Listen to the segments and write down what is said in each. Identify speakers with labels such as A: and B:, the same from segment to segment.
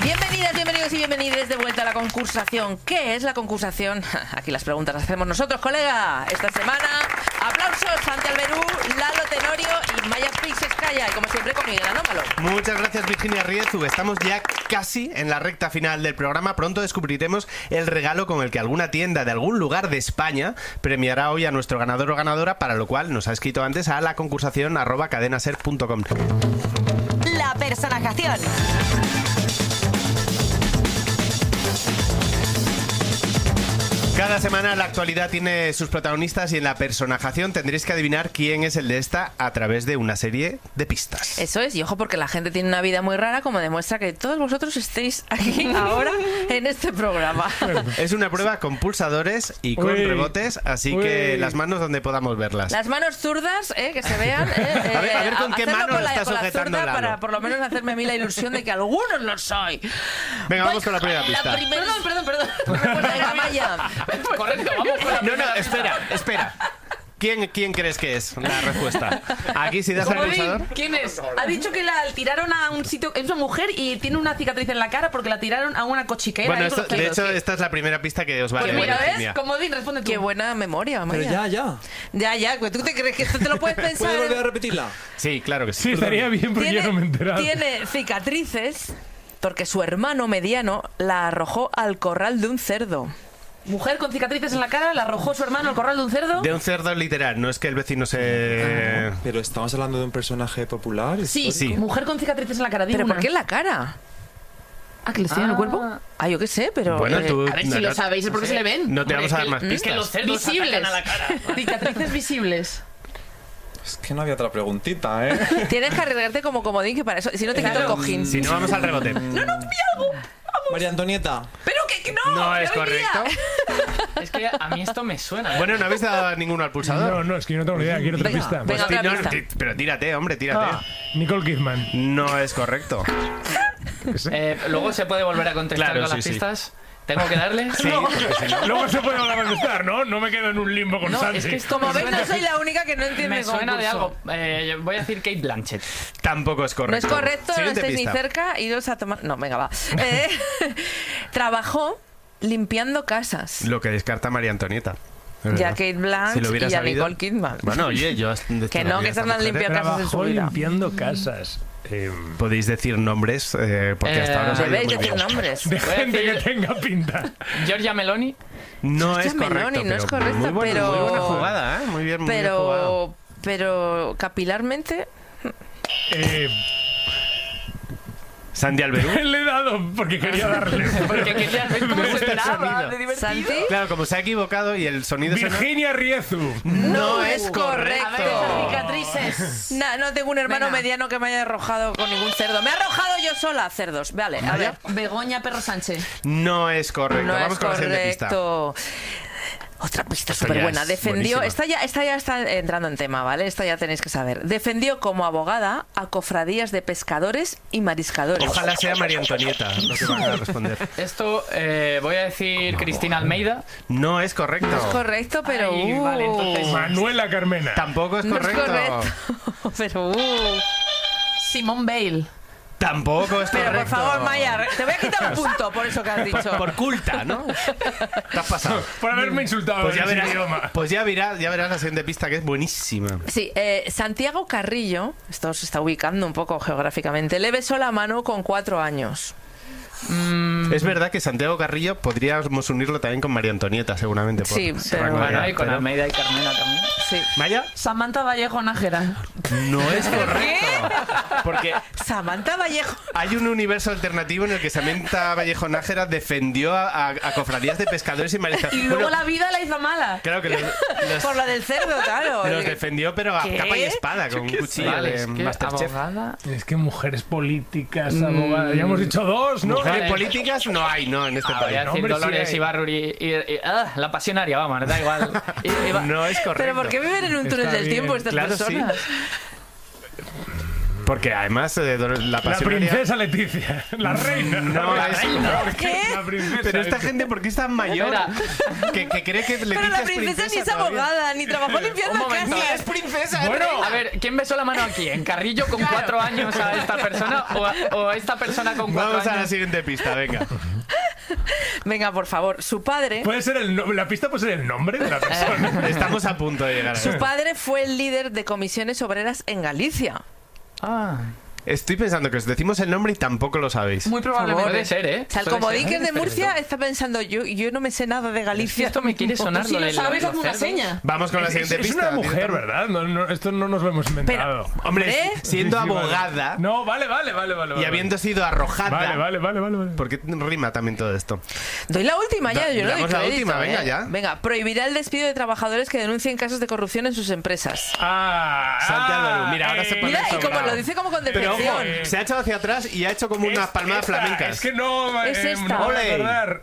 A: Bienvenidas, bienvenidos y bienvenidas de vuelta a la concursación. ¿Qué es la concursación? Aquí las preguntas las hacemos nosotros, colega. Esta semana, aplausos, Santi Alberú, Lalo Tenorio y Maya Pixescaya. Y como siempre, con Miguel Anómalo.
B: Muchas gracias, Virginia Riezu. Estamos ya casi en la recta final del programa. Pronto descubriremos el regalo con el que alguna tienda de algún lugar de España premiará hoy a nuestro ganador o ganadora, para lo cual nos ha escrito antes a la concursación@cadenaser.com.
C: La personajación.
B: Cada semana la actualidad tiene sus protagonistas y en la personajación tendréis que adivinar quién es el de esta a través de una serie de pistas.
A: Eso es, y ojo porque la gente tiene una vida muy rara, como demuestra que todos vosotros estéis aquí ahora en este programa.
B: Es una prueba con pulsadores y con rebotes, así que las manos donde podamos verlas.
A: Las manos zurdas, que se vean.
B: A ver con qué
A: hacerlo
B: mano
A: con
B: lo está
A: con la
B: sujetando
A: zurda
B: Lalo.
A: para por lo menos hacerme a mí la ilusión de que algunos lo soy.
B: Venga, vamos con la primera pista.
A: Perdón. Venga, Maya.
D: Correcto, vamos con la
B: No,
D: primera pista.
B: espera. ¿Quién crees que es la respuesta? Aquí si das al
D: Comodín,
B: pulsador.
D: ¿quién es?
E: Ha dicho que la tiraron a un sitio. Es una mujer y tiene una cicatriz en la cara porque la tiraron a una cochiquera.
B: Bueno,
E: ahí con
B: esto,
E: los
B: de
E: dedos.
B: hecho, esta es la primera pista que os vale.
E: Pues mira,
B: Virginia.
E: ¿ves? Comodín, responde tú.
A: Qué buena memoria, Maya. Ya, pues tú te crees que esto te lo puedes pensar.
F: ¿Puede volver a repetirla?
B: Sí, claro que sí.
G: Sí, estaría bien porque yo no me he enterado.
A: Tiene cicatrices porque su hermano mediano la arrojó al corral de un cerdo.
E: Mujer con cicatrices en la cara la arrojó su hermano al corral de un cerdo.
B: De un cerdo literal, no es que el vecino se...
F: Pero estamos hablando de un personaje popular.
E: Sí,
B: Sí.
E: mujer con cicatrices en la cara.
A: ¿Pero por qué en la cara?
E: Ah, que le estoy en el cuerpo.
A: Ah, yo qué sé, pero...
B: Bueno, tú...
E: A ver si lo sabéis, es porque se le ven.
B: No te vamos a dar más
D: Que los
B: pistas.
D: cerdos
E: Visibles.
D: atacan a la cara.
E: Cicatrices visibles.
F: Es que no había otra preguntita, ¿eh?
A: Tienes que arriesgarte como comodín, que para eso... Si no te quito el cojín.
B: Si no, vamos al rebote.
F: María Antonieta.
E: Pero que no.
B: No es
E: ya venía.
B: correcto.
D: Es que a mí esto me suena.
B: Bueno, ¿no habéis dado ninguno al pulsador?
G: No, es que yo no tengo ni idea. Quiero otra
A: Venga,
G: pista.
A: venga. otra
B: No,
A: pista.
B: pero tírate, hombre, tírate.
G: Ah, Nicole Kidman.
B: No es correcto.
D: Luego se puede volver a contestar
B: Claro,
D: con las
B: sí, sí.
D: pistas. ¿Tengo que darle?
B: Sí, porque si no...
G: Luego se puede volver a contestar, ¿no? No me quedo en un limbo con
D: No,
G: Santi.
D: es que esto
A: Como
D: me
A: ves, no
D: suena,
A: soy la única que no entiende
D: me
A: el
D: suena de
A: concurso.
D: algo. Voy a decir Kate Blanchett.
B: Tampoco es
A: No
B: correcto.
A: es correcto, no
B: Siguiente
A: estáis ni
B: pista.
A: cerca, iros a tomar... No, venga, va. Trabajó limpiando casas.
B: Lo que descarta María Antonieta. Es
A: Ya
B: verdad.
A: Kate Blanchett
B: Si lo hubiera
A: y a
B: sabido-
A: Nicole Kidman.
B: Bueno, oye, yo...
A: Que no, que estas no han limpiado casas en su
G: Trabajó
A: vida.
G: limpiando casas.
B: Podéis decir nombres, porque hasta ahora os ha ido
A: Debéis
B: muy
A: decir
B: bien.
A: nombres.
G: De
D: Voy a
G: gente que
D: decir-
G: tenga pinta.
D: Giorgia Meloni.
B: No es
A: Meloni,
B: correcto,
A: no es
B: pero
A: correcto,
B: muy buena,
A: pero-
B: muy buena jugada, ¿eh? Muy bien jugado.
A: Pero capilarmente...
B: Sandy Alberú.
G: Le he dado porque quería darle.
D: Porque quería ver cómo
B: Me
D: se
B: gusta el
D: esperaba.
B: sonido.
D: De divertido.
A: ¿Santi?
B: Claro, como se ha equivocado y el sonido suena...
G: Virginia Riezu.
B: No es
A: correcto.
B: correcto.
E: A ver, esas cicatrices.
A: No tengo un hermano
E: Venga.
A: mediano que me haya arrojado con ningún cerdo. Me he arrojado yo sola cerdos. Vale, a ver.
E: Begoña Perro Sánchez.
B: No es correcto.
A: No
B: Vamos
A: es
B: con la siguiente pista.
A: correcto. Otra pista
B: Esta
A: súper
B: ya
A: buena.
B: es
A: Defendió,
B: buenísima.
A: esta ya está entrando en tema, ¿vale? Esta ya tenéis que saber. Defendió como abogada a cofradías de pescadores y mariscadores.
B: Ojalá sea María Antonieta lo que van a responder.
D: Esto voy a decir Cristina Almeida.
B: No es correcto.
A: No es correcto, pero...
D: Ay, vale, entonces-
G: Manuela Carmena.
B: Tampoco es
A: no es
B: correcto.
A: correcto. Pero...
E: Simone Bale.
B: Tampoco es
A: Pero
B: correcto.
A: por favor, Maya, te voy a quitar un punto por eso que has dicho.
B: Por culta, ¿no? Te has pasado.
G: Por haberme insultado
B: Pues ya
G: en ese
B: verás,
G: idioma.
B: ya verás la siguiente pista, que es buenísima.
A: Sí, Santiago Carrillo, esto se está ubicando un poco geográficamente, le besó la mano con 4 años.
B: Es verdad que Santiago Carrillo podríamos unirlo también con María Antonieta, seguramente. Por
A: Sí,
B: ese
A: pero-
B: rango de
D: Bueno,
B: edad,
D: y con
B: pero-
D: Almeida y Carmena también.
A: Sí.
B: ¿Maya?
E: Samantha Vallejo Nájera.
B: No es correcto. Porque
A: Samantha Vallejo.
B: hay un universo alternativo en el que Samantha Vallejo Nájera defendió a cofradías de pescadores y mariscadores.
E: Y luego la vida la hizo mala.
B: Claro que
A: Por la del cerdo, claro.
B: los defendió, pero a
A: ¿Qué?
B: capa y espada, con un cuchillo
D: Vale,
B: de
D: es que
B: Masterchef.
D: abogada.
G: Es que mujeres políticas, abogadas. Ya hemos dicho dos, ¿no?
B: Mujeres
D: Vale.
B: políticas no hay, no, en este
D: Voy a
B: país.
D: decir
G: hombre, sí
D: Dolores
G: hay.
D: Ibarruri la pasionaria, vamos, da igual.
B: No es correcto.
A: Pero ¿por qué viven en un túnel
G: Está
A: del
G: bien.
A: tiempo estas
B: Claro, sí.
A: personas?
B: Porque además la
G: La
B: pasionaria...
G: princesa Leticia. La reina.
B: No,
G: la
B: es-
G: reina.
A: ¿Qué?
G: La princesa.
B: Pero esta gente, ¿por qué es tan mayor?
D: Espera.
B: Que cree que Leticia
A: Pero la
B: es
A: princesa ni es
B: todavía.
A: abogada, ni trabajó limpiando
D: Un momento.
A: casas.
B: ¡Es princesa!
G: Bueno,
D: A ver, ¿quién besó la mano aquí? ¿En Carrillo con 4 años a esta persona o a esta persona con 4
B: Vamos a la
D: años?
B: siguiente pista, venga.
A: Venga, por favor, su padre...
G: puede ser la pista puede ser el nombre de la persona.
B: Estamos a punto de llegar a
A: Su
B: eso.
A: padre fue el líder de comisiones obreras en Galicia.
D: Ah,
B: Estoy pensando que os decimos el nombre y tampoco lo sabéis.
E: Muy probablemente.
D: puede ser, ¿eh?
A: O sea, el
D: Puede
A: comodín
D: ser.
A: que es de Murcia está pensando, yo no me sé nada de Galicia.
D: Esto me quiere sonar
E: Si
D: lo
E: lo
D: de
E: sabes,
D: los
E: hazme una
D: cerdos.
E: seña.
B: Vamos con la siguiente
G: Es
B: pista.
G: una mujer, ¿verdad? Esto no nos lo hemos inventado.
B: Hombre,
A: ¿Hombre?
B: siendo
G: Sí, vale.
B: abogada
G: No, vale.
B: y habiendo sido arrojada...
G: Vale.
B: ¿Por qué rima también todo esto?
A: Doy la última ya, yo no doy
B: Damos la
A: crédito,
B: última, venga,
A: ¿eh?
B: ya.
A: Venga, prohibirá el despido de trabajadores que denuncien casos de corrupción en sus empresas.
B: Salte al Barú. Mira, ahora se pone
A: Mira, y como
B: sobrado.
A: lo dice como con
B: Pero ojo,
A: decepción.
B: se ha echado hacia atrás y ha hecho como unas palmadas flamencas.
G: Es que no,
A: Es esta.
G: no voy a
B: Ole.
G: acordar.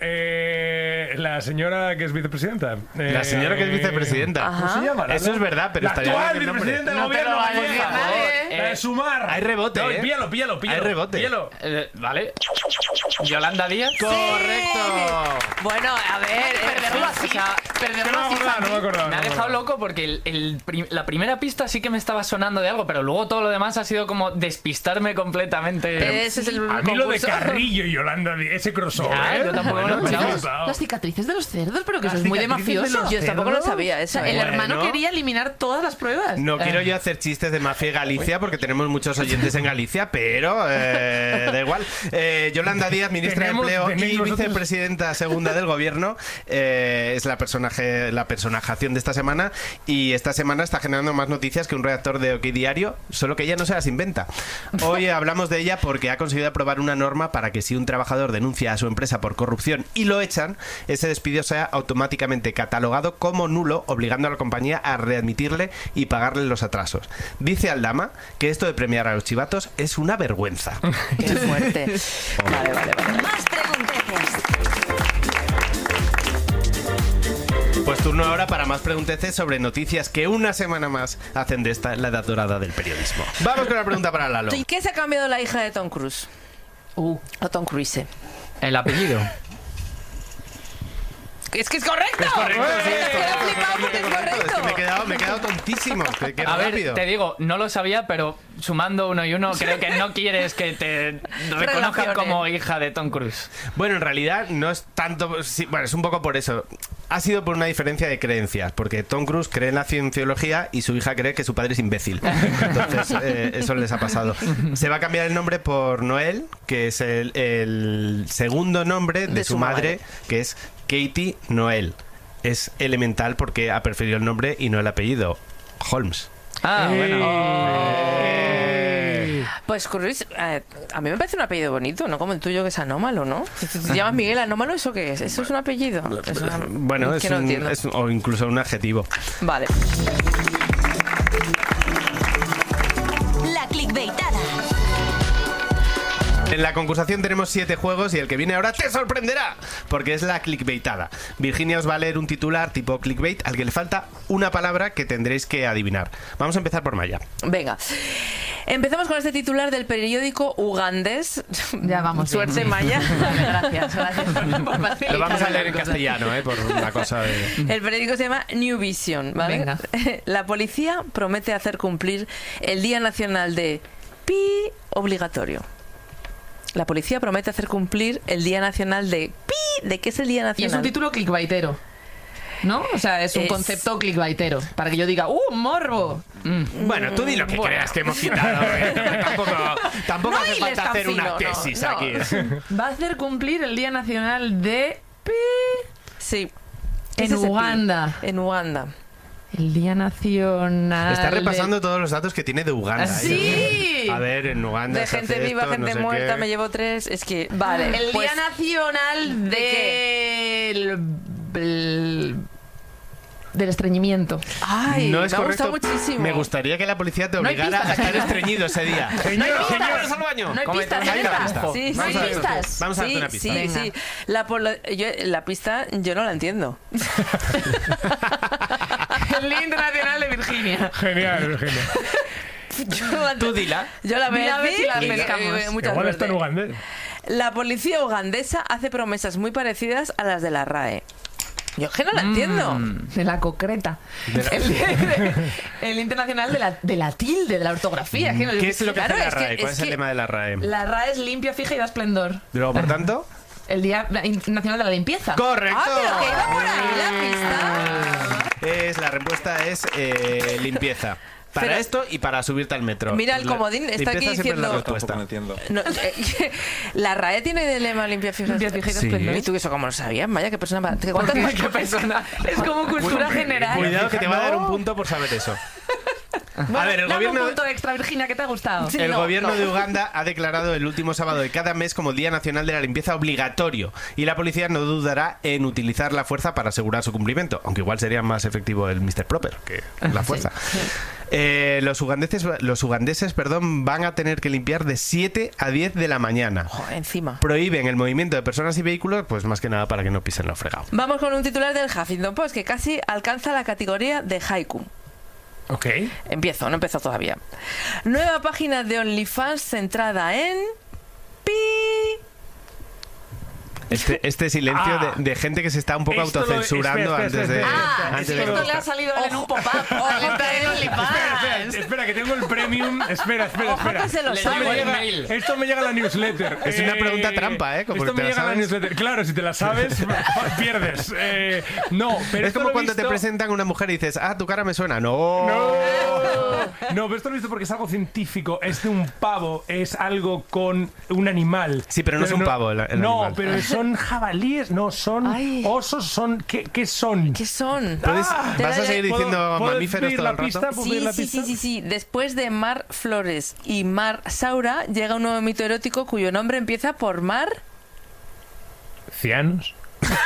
G: La señora que es vicepresidenta.
B: La señora que es vicepresidenta.
A: Ajá.
G: ¿Cómo se llama?
B: Eso es verdad, pero
G: la
B: estaría
G: actual
B: bien el nombre.
G: vicepresidenta del
D: No te
G: gobierno
D: lo va a decir
G: gallega.
D: nadie.
G: La de Sumar.
B: Hay rebote,
G: No,
B: ¿eh?
G: píllalo.
B: Hay rebote.
G: Píllalo.
D: Vale. Yolanda Díaz.
B: ¡Correcto!
A: Bueno, a ver,
E: Perderlo así.
D: O sea,
E: Perderlo así.
G: No me acordaba.
D: me ha dejado loco porque la primera pista sí que me estaba sonando de algo, pero luego todo lo demás ha sido como despistarme completamente.
A: ese es el
G: A mí lo de
A: concurso.
G: Carrillo y Yolanda, ese crossover.
D: Ya, yo tampoco lo
G: me he
D: esperaba.
G: flipado.
E: Las cicatrices de los cerdos, pero que
G: Las
E: eso es muy de
G: cicatrices de
E: mafioso.
G: los
A: Yo tampoco lo sabía
E: O
A: eso.
E: sea, el
B: Bueno.
E: hermano quería eliminar todas las pruebas.
B: No quiero yo hacer chistes de mafia y Galicia porque tenemos muchos oyentes en Galicia, pero da igual. Yolanda Díaz, ministra de Empleo
G: Tenéis
B: y
G: vosotros-
B: vicepresidenta segunda del gobierno, es la personajación de esta semana, y esta semana está generando más noticias que un redactor de OK Diario, solo que ella no se las inventa. Hoy hablamos de ella porque ha conseguido aprobar una norma para que si un trabajador denuncia a su empresa por corrupción y lo echan, ese despido sea automáticamente catalogado como nulo, obligando a la compañía a readmitirle y pagarle los atrasos. Dice Aldama que esto de premiar a los chivatos es una vergüenza.
A: Qué fuerte. Vale.
C: Más pregunteces.
B: Pues turno ahora para más pregunteces sobre noticias que una semana más hacen de esta la edad dorada del periodismo. Vamos con la pregunta para Lalo.
A: ¿Y qué se ha cambiado la hija de Tom Cruise? O Tom Cruise.
D: El apellido.
A: Es que es correcto.
B: Es correcto, sí, es
A: Es que
B: correcto,
A: he flipado porque es
B: Es que
A: correcto.
B: me he quedado tontísimo. Qué
D: A ver,
B: rápido.
D: te digo, no lo sabía, pero sumando uno y uno, creo que no quieres que te reconozcan
A: Relaciones.
D: como hija de Tom Cruise.
B: Bueno, en realidad no es tanto... sí, bueno, es un poco por eso. Ha sido por una diferencia de creencias, porque Tom Cruise cree en la cienciología y su hija cree que su padre es imbécil. Entonces, eso les ha pasado. Se va a cambiar el nombre por Noel, que es el segundo nombre de su madre, que es Katie Noel. Es elemental porque ha preferido el nombre y no el apellido. Holmes.
D: Ah, bueno.
A: Pues Cruise, a mí me parece un apellido bonito, no como el tuyo que es Anómalo, ¿no? Si te llamas Miguel Anómalo, ¿eso qué es? ¿Eso es un apellido?
B: Bueno,
A: que no entiendo.
B: o incluso un adjetivo.
A: Vale.
C: La clickbaitada.
B: En la concursación tenemos 7 juegos y el que viene ahora te sorprenderá, porque es la clickbaitada. Virginia os va a leer un titular tipo clickbait al que le falta una palabra que tendréis que adivinar. Vamos a empezar por Maya.
A: Venga. Empezamos con este titular del periódico ugandés.
E: Ya vamos.
A: Suerte,
E: bien.
A: Maya.
E: Vale, gracias por facilitar
B: Lo vamos a
E: las
B: leer en
E: cosas.
B: castellano, por una cosa de...
A: El periódico se llama New Vision, ¿vale?
E: Venga.
A: La policía promete hacer cumplir el Día Nacional de Pi obligatorio. La policía promete hacer cumplir el Día Nacional de Pi. ¿De qué es el Día
E: Y es
A: Nacional?
E: un título clickbaitero. ¿No? O sea, es un
A: Es-
E: concepto clickbaitero. Para que yo diga, morbo!
B: Bueno, tú di lo que creas que hemos quitado. Tampoco
A: No
B: hace
A: hiles
B: falta
A: tan
B: hacer una
A: fino,
B: tesis
A: no.
B: aquí.
E: Va a hacer cumplir el Día Nacional de Pi.
A: Sí. ¿Qué
E: En
A: es ese pi?
E: Uganda.
A: En Uganda.
E: El Día Nacional.
B: Está repasando todos los datos que tiene de Uganda.
E: ¡Sí!
B: A ver, en Uganda
A: De
B: se
A: gente
B: hace
A: viva,
B: esto,
A: gente
B: no sé
A: muerta,
B: qué.
A: me llevo 3. Es que, vale.
E: El
A: pues,
E: Día Nacional del estreñimiento.
A: Ay,
B: No es
A: me ha
B: correcto.
A: gustado muchísimo.
B: Me gustaría que la policía te
E: No hay
B: obligara a
E: pistas.
B: estar estreñido ese día.
G: Señor,
B: ¡Vamos al baño!
E: No hay
D: Cómete
E: pistas,
D: una
E: ¿dónde
B: pista.
E: está?
A: Sí,
E: No hay
A: sí.
E: pistas.
B: Vamos a darte una pista.
A: Sí,
E: Venga.
A: sí. La pista yo no la entiendo.
E: El Día Internacional de Virginia.
G: Genial, Virginia.
A: Yo la-
D: Tú dila.
A: Yo la voy
E: Dila
A: a
E: a ver
A: decir
E: si la
A: y-
E: pescamos.
A: mucha
G: Igual está en
A: suerte.
G: ugandés.
A: La policía ugandesa hace promesas muy parecidas a las de la RAE. Yo es que no la entiendo.
E: De la concreta. El internacional de la tilde, de la ortografía. Es que no-
B: ¿Qué es lo que
A: Claro,
B: hace la
A: es que-
B: RAE? ¿Cuál
A: es
B: es el
A: que-
B: lema de la RAE?
E: La RAE es limpia, fija y da esplendor.
B: Y luego, por tanto...
E: El Día Nacional de la Limpieza.
B: ¡Correcto!
A: Ah, pero que iba por ahí la pista.
B: La respuesta es limpieza. Para
A: Pero-
B: esto y para subirte al metro.
A: Mira, el comodín está
B: Limpieza
A: aquí
B: siempre es la
A: diciendo-
F: Tampoco
B: respuesta.
F: no entiendo.
A: No, la RAE tiene de lema limpia, fija.
E: Limpia, fija y da
B: Sí.
E: esplendor.
A: ¿Y tú eso cómo lo sabías? Vaya, qué persona... ¿Cuántas
E: Porque qué persona. Es como cultura general.
B: Cuidado que te va a dar un punto por saber eso. A ver, el
E: Dame
B: gobierno...
E: un punto extra, Virginia, ¿qué te ha gustado?
A: Sí.
B: El
A: No,
B: gobierno
A: no.
B: de Uganda ha declarado el último sábado de cada mes como el Día Nacional de la Limpieza obligatorio y la policía no dudará en utilizar la fuerza para asegurar su cumplimiento, aunque igual sería más efectivo el Mr. Proper que la fuerza. Los ugandeses, van a tener que limpiar de 7 a 10 de la mañana.
A: Joder, encima.
B: Prohíben el movimiento de personas y vehículos, pues más que nada para que no pisen lo fregado.
A: Vamos con un titular del Huffington Post que casi alcanza la categoría de haiku.
G: Ok.
A: Empiezo, no empezó todavía. Nueva página de OnlyFans centrada en... pi.
B: Este silencio
G: Ah.
B: de gente que se está un poco
G: Esto lo-
B: autocensurando
G: espera,
B: antes de...
G: espera, espera.
A: Ah,
B: antes
A: es
B: de
A: que esto le ha
E: salido en un pop-up.
A: Ojo que hay OnlyFans.
G: Espera, que tengo el premium. Espera.
A: Ojo que se lo
D: Le
A: sabe.
D: llegó el
G: Llega-
D: mail.
G: Esto me llega a la newsletter.
B: Es una pregunta trampa, ¿eh? Como
G: Esto
B: te
G: me
B: la
G: llega a la
B: sabes.
G: newsletter. Claro, si te la sabes, pierdes. No, pero
B: Es
G: esto
B: como
G: lo he
B: cuando te
G: visto-
B: presentan una mujer y dices, tu cara me suena. No.
G: No, pero esto lo he visto porque es algo científico. Es de un pavo, es algo con un animal.
B: Sí, pero no es un pavo el
G: No,
B: animal.
G: pero son jabalíes, no, son
A: Ay.
G: osos, son... ¿Qué son?
A: ¿Qué son?
B: ¿Puedes-
A: Te
B: ¿Vas
A: la-
B: a seguir diciendo
G: ¿Puedo
B: mamíferos
G: pedir
B: todo
G: la
B: el rato?
G: pista? ¿Puedo pedir
A: Sí,
G: la
A: sí,
G: pista?
A: sí. Después de Mar Flores y Mar Saura, llega un nuevo mito erótico cuyo nombre empieza por Mar...
G: Cianos.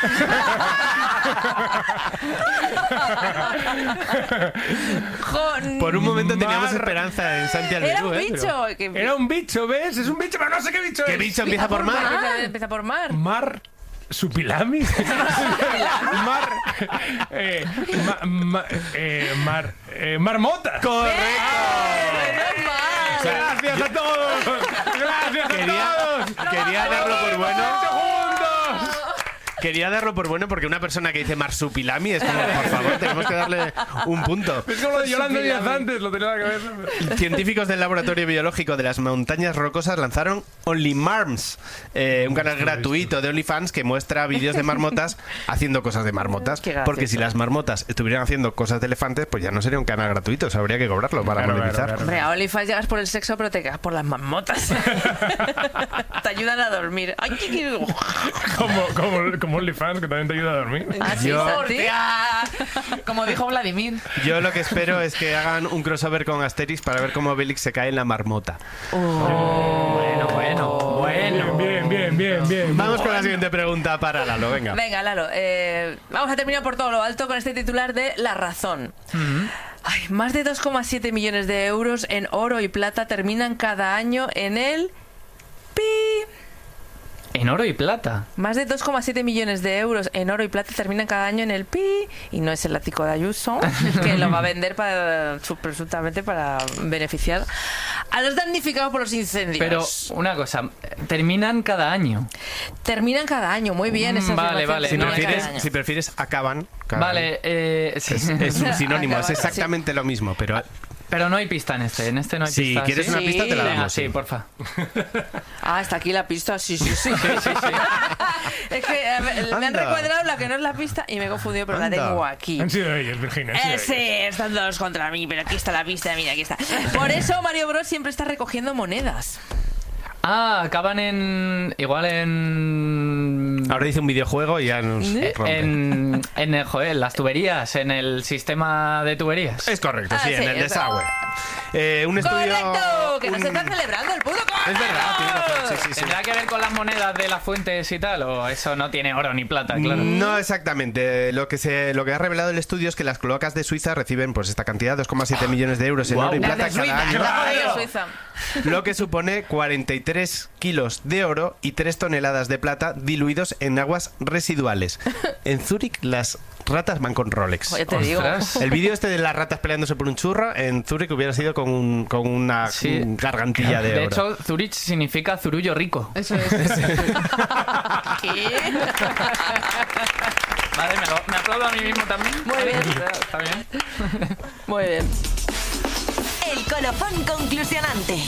B: Por un momento teníamos
G: Mar-
B: esperanza en Santi
A: Era
B: Alberú,
A: un
B: ¿eh?
A: bicho.
G: Era un bicho, ¿ves? Es un bicho, pero no sé qué bicho
B: ¿Qué
G: es.
B: bicho empieza por mar?
A: Empieza por Mar.
G: Mar... ¿Supilami? Mar... Marmota.
A: Menos mal.
G: Gracias a todos. Gracias a todos.
B: Quería darlo por bueno.
G: Juntos.
B: Quería darlo por bueno porque una persona que dice marsupilami es como, por favor, tenemos que darle un punto.
G: Es como lo de Yolanda Díaz antes, lo tenía en la cabeza.
B: Científicos del Laboratorio Biológico de las Montañas Rocosas lanzaron OnlyMarms, un canal gratuito de OnlyFans que muestra vídeos de marmotas haciendo cosas de marmotas.
A: Qué gracioso.
B: Porque si las marmotas estuvieran haciendo cosas de elefantes, pues ya no sería un canal gratuito, o sea, habría que cobrarlo para
G: Claro,
B: monetizar.
G: claro.
A: Hombre, a OnlyFans llegas por el sexo, pero te quedas por las marmotas. Te ayudan a dormir. Ay, qué...
G: Como OnlyFans, que también te ayuda a dormir.
A: Ah, sí,
B: Yo-
A: Santi.
E: Como dijo Vladimir.
B: Yo lo que espero es que hagan un crossover con Asterix para ver cómo Obelix se cae en la marmota.
D: Bueno.
G: Bien.
B: Vamos con la siguiente pregunta para Lalo, venga.
A: Venga, Lalo, vamos a terminar por todo lo alto con este titular de La Razón. Ay, más de 2,7 millones de euros en oro y plata terminan cada año en el... pi.
D: En oro y plata.
A: Más de 2,7 millones de euros en oro y plata terminan cada año en el pi. Y no es el ático de Ayuso, que lo va a vender presuntamente para beneficiar a los damnificados por los incendios.
D: Pero una cosa, terminan cada año.
A: Terminan cada año, muy bien. Esa
D: Vale,
A: afirmación,
D: vale.
B: Si
D: No,
A: terminan cada año.
B: prefieres, acaban. cada año.
D: Vale, sí.
B: Es un sinónimo, es
A: Acaban, sí.
B: exactamente lo mismo, pero
D: Pero no hay pista en este no hay
B: si
D: pista.
B: quieres
D: ¿sí?
B: una pista te la
A: Sí.
D: Venga,
B: damos.
D: sí,
B: sí.
D: porfa.
A: Ah, está aquí la pista, sí. Es que a ver, me han
B: Anda.
A: recuadrado la que no es la pista y me he confundido, pero
B: Anda.
A: la tengo aquí.
G: Han sido ellos, Virginia. han sido ellos.
A: Sí, están todos contra mí, pero aquí está la pista, mira, aquí está. Por eso Mario Bros siempre está recogiendo monedas.
D: Acaban en... Igual en...
B: Ahora dice un videojuego y ya nos rompe.
D: en las tuberías, en el sistema de tuberías.
B: Es correcto,
A: Ah,
B: sí, en
A: sí,
B: el
A: eso.
B: desagüe. Un estudio...
A: ¡Correcto! Que nos
B: un-
A: están celebrando el puto
B: Es verdad, tienes razón, sí.
D: ¿Tendrá que ver con las monedas de las fuentes y tal? ¿O eso no tiene oro ni plata, claro?
B: No exactamente. Lo que ha revelado el estudio es que las cloacas de Suiza reciben pues esta cantidad, 2,7 millones de euros en
D: Guau.
B: oro y
A: Las
B: plata
A: de
B: cada
A: Suiza,
B: año.
A: la joder de Suiza.
B: Lo que supone 43 kilos de oro y 3 toneladas de plata diluidos en aguas residuales. En Zúrich las ratas van con Rolex.
A: Ya te digo.
D: Ostras.
B: El vídeo este de las ratas peleándose por un churro en Zúrich hubiera sido con una
D: Sí.
B: gargantilla de oro.
D: De hecho, Zurich significa zurullo rico.
E: Eso es.
A: ¿Qué?
D: Vale, me aplaudo a mí mismo también.
A: Muy bien.
D: Está bien.
A: Muy bien.
C: El colofón conclusionante.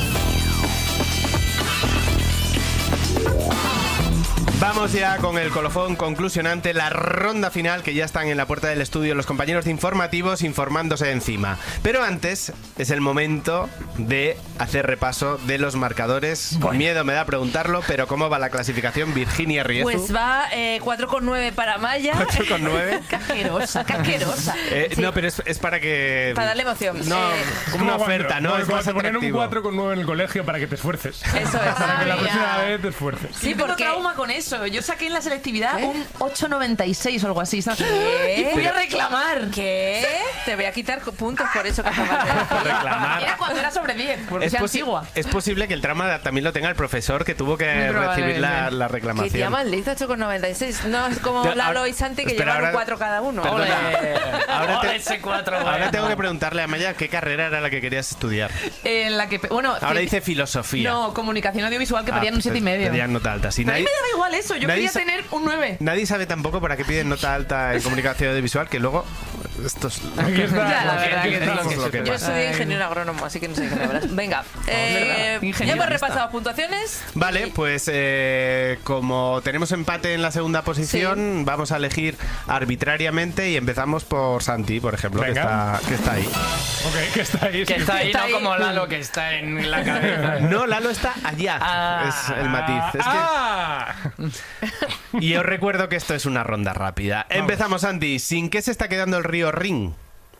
B: Vamos ya con el colofón conclusionante, la ronda final, que ya están en la puerta del estudio los compañeros de informativos informándose encima. Pero antes es el momento de hacer repaso de los marcadores. Miedo me da preguntarlo, pero ¿cómo va la clasificación, Virginia Riezu?
A: Pues va 4,9 para Maya.
B: 8,9.
A: Qué asquerosa, qué asquerosa. Sí.
B: No, pero es para que...
A: Para darle emoción.
B: No, como una oferta, ¿no? Es más
G: Te ponen un
B: atractivo.
G: 4,9 en el colegio para que te esfuerces.
A: Eso es.
G: Para que la
E: Ay,
G: próxima
E: ya.
G: vez te esfuerces.
A: Sí,
E: Tengo
A: porque...
E: trauma con eso. Yo saqué en la selectividad
A: ¿Qué?
E: un 8,96 o algo así, ¿sabes?
A: ¿Qué?
E: Y fui a reclamar.
A: ¿Qué? Te voy a quitar puntos por eso que acabas de decir.
B: Reclamar.
E: Era cuando era sobre 10, porque
B: Es,
E: es
B: posi-
E: antigua.
B: es posible que el trauma también lo tenga el profesor que tuvo que
E: Muy probable,
B: recibir la
A: Que
B: reclamación.
A: tía maldita 8,96. No es como
B: Ya,
A: Lalo
B: ahora-
A: y Santi que
B: espera,
A: llevan un
B: ahora-
A: 4 cada uno.
B: Perdona. Ahora
D: Ahora
B: te-
D: ese 4.
B: Ahora tengo que preguntarle a Maya qué carrera era la que querías estudiar.
E: En la que, bueno,
B: Ahora
E: que-
B: dice filosofía.
E: No, comunicación audiovisual, que pedían un
B: pues
E: 7,5.
B: pedían nota alta. Si
E: A mí
B: nadie,
E: me daba igual eso, yo
B: nadie
E: quería
B: sa-
E: tener un 9.
B: nadie sabe tampoco para qué piden nota alta en comunicación audiovisual, que luego esto es
G: Aquí está.
E: Ya, la verdad
G: aquí
E: que
G: está
E: sí.
G: lo que
B: Yo
A: Yo
G: pasa.
A: soy ingeniero agrónomo, así que no sé qué me verás. Venga, ya
E: Ingeniero.
A: hemos repasado puntuaciones.
B: Vale, pues como tenemos empate en la segunda posición, vamos a elegir arbitrariamente y empezamos por Santi, por ejemplo, que
G: Venga.
B: está ahí.
G: Ok, que está ahí.
D: Que
G: sí.
D: está ahí,
A: Está
D: no
A: ahí.
D: como Lalo, que está en la cabeza.
B: No, Lalo está allá.
D: Ah.
B: Es el matiz. Es que-
G: ¡Ah!
B: Y os recuerdo que esto es una ronda rápida. Empezamos, Santi. ¿Sin qué se está quedando el río Rin?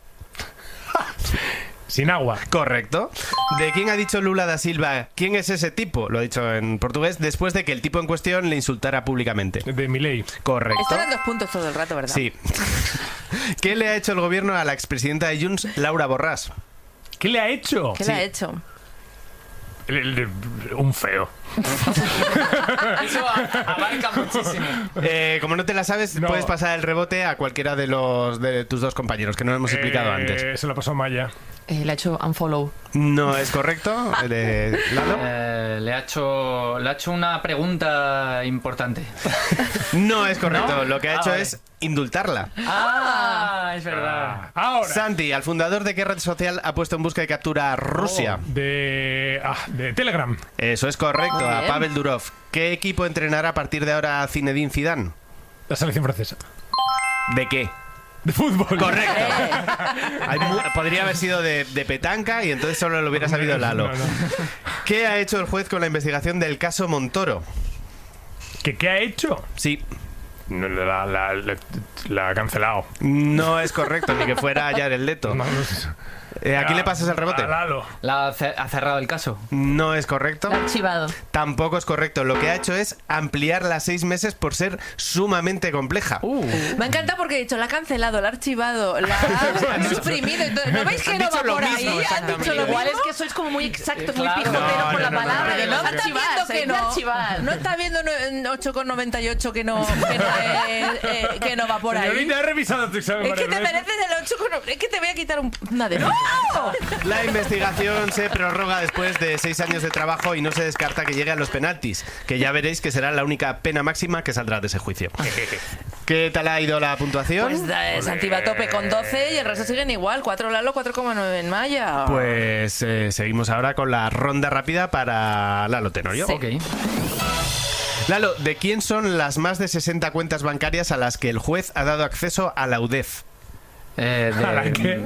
G: Sin agua.
B: Correcto. ¿De quién ha dicho Lula da Silva? ¿Quién es ese tipo? Lo ha dicho en portugués, después de que el tipo en cuestión le insultara públicamente.
G: De Milei.
B: Correcto.
A: Esto eran 2 puntos todo el rato, ¿verdad?
B: Sí. ¿Qué le ha hecho el gobierno a la expresidenta de Junts, Laura Borràs?
G: ¿Qué le ha hecho?
A: ¿Qué le ha hecho?
G: Un feo.
D: Eso abarca muchísimo.
B: Como no te la sabes,
G: No.
B: puedes pasar el rebote a cualquiera de tus dos compañeros, que no lo hemos explicado antes.
G: Se lo pasó Maya.
E: Le ha hecho unfollow.
B: No es correcto. Lalo.
D: Le ha hecho una pregunta importante.
B: No es correcto.
D: ¿No?
B: Lo que ha hecho
D: Vale.
B: es indultarla.
D: Ah, es verdad.
G: Ahora.
B: Santi, al fundador de qué red social ha puesto en busca y captura a Rusia.
G: De Telegram.
B: Eso es correcto,
A: Muy
B: a
A: bien.
B: Pavel Durov. ¿Qué equipo entrenará a partir de ahora a Zinedine Zidane?
G: La selección francesa.
B: ¿De qué?
G: De fútbol.
B: Correcto. Podría haber sido de petanca y entonces solo lo hubiera sabido Lalo.
G: No, no.
B: ¿Qué ha hecho el juez con la investigación del caso Montoro?
G: ¿Qué ha hecho?
B: Sí,
G: No, la ha cancelado.
B: no es correcto, ni que fuera Jared Leto.
G: No,
B: ¿A quién le pasas el rebote?
G: A Lalo.
D: Ha cerrado el caso.
B: No es correcto.
E: La ha archivado.
B: Tampoco es correcto. Lo que ha hecho es ampliarla a 6 meses por ser sumamente compleja.
A: Me encanta porque he dicho, la ha cancelado, la ha archivado, la ha suprimido. Entonces, ¿no veis que
B: Han
A: no
B: dicho
A: va
B: lo
A: por
B: mismo,
A: ahí? Han
B: exactamente.
A: dicho lo
E: Igual
A: mismo.
E: es que sois como muy exactos, muy
D: Claro.
E: pijoteros
B: No,
E: con la
B: no, no,
E: palabra.
B: no,
E: de
B: no,
E: no
B: no,
A: ¿Está
E: archivar,
A: viendo
E: se
A: que
E: dice
A: no?
E: archivar.
A: ¿No está viendo en 8,98 que no va por ahí?
G: Señorita, he revisado tu examen.
A: Es que te
G: varias veces.
A: mereces el 8,9. Es que te voy a quitar una de ¡No!
B: La investigación se prorroga después de 6 años de trabajo y no se descarta que llegue a los penaltis, que ya veréis que será la única pena máxima que saldrá de ese juicio. ¿Qué tal ha ido la puntuación?
A: Pues Santi va a tope con 12 y el resto siguen igual. 4 Lalo, 4,9 en Maya.
B: Pues seguimos ahora con la ronda rápida para Lalo Tenorio.
A: Sí.
D: Ok.
B: Lalo, ¿de quién son las más de 60 cuentas bancarias a las que el juez ha dado acceso a la UDEF?
G: ¿A la qué?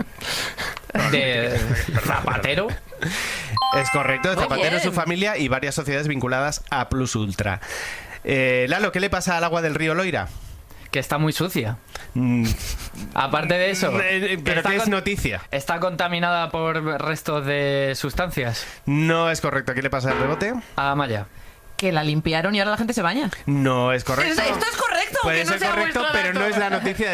D: De Zapatero.
B: Es correcto, de
A: Muy
B: Zapatero,
A: bien.
B: su familia y varias sociedades vinculadas a Plus Ultra. Lalo, ¿qué le pasa al agua del río Loira?
D: Que está muy sucia.
B: Mm,
D: Aparte de eso.
B: ¿Pero
D: está
B: qué es noticia?
D: Está contaminada por restos de sustancias.
B: No es correcto. ¿Qué le pasa al rebote?
D: A Maya.
E: Que la limpiaron y ahora la gente se baña.
B: No es correcto.
A: Esto es correcto.
B: Puede
A: que no
B: ser
A: sea
B: correcto,
A: vuestro
B: pero no
A: dato.
B: es la noticia